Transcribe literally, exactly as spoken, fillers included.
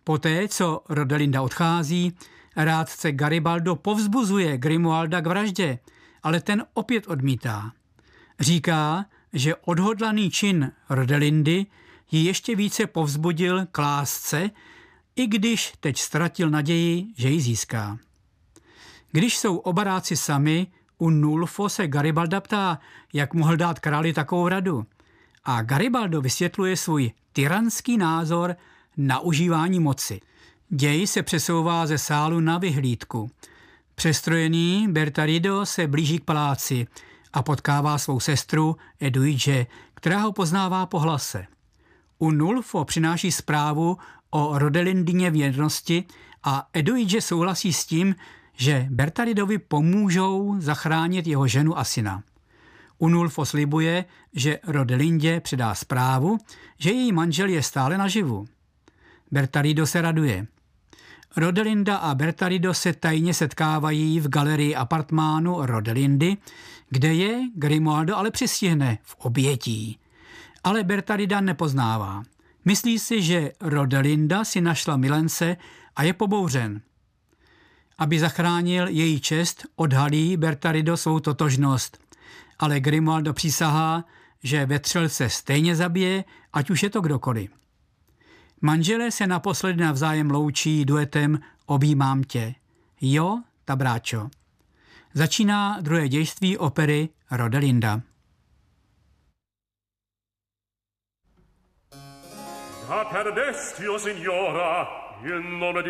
Poté, co Rodelinda odchází, rádce Garibaldo povzbuzuje Grimoalda k vraždě, ale ten opět odmítá. Říká, že odhodlaný čin Rodelindy ji ještě více povzbudil k lásce, i když teď ztratil naději, že ji získá. Když jsou obaráci sami, Unulfo se Garibalda ptá, jak mohl dát králi takovou radu. A Garibaldo vysvětluje svůj tyranský názor na užívání moci. Děj se přesouvá ze sálu na vyhlídku. Přestrojený Bertarido se blíží k paláci a potkává svou sestru Eduige, která ho poznává po hlase. Unulfo přináší zprávu o Rodelindině věrnosti a Eduige souhlasí s tím, že Bertaridovi pomůžou zachránit jeho ženu a syna. Unulfo slibuje, že Rodelindě předá zprávu, že její manžel je stále naživu. Bertarido se raduje. Rodelinda a Bertarido se tajně setkávají v galerii apartmánu Rodelindy, kde je Grimoaldo ale přistihne v obětí. Ale Bertarida nepoznává. Myslí si, že Rodelinda si našla milence a je pobouřen. Aby zachránil její čest, odhalí Bertarido svou totožnost. Ale Grimoaldo přísahá, že vetřelce stejně zabije, ať už je to kdokoliv. Manželé se naposledy navzájem loučí duetem Objímám tě. Jo, tabráčo. Začíná druhé dějství opery Rodelinda. Da perdesti, o signora, il nome di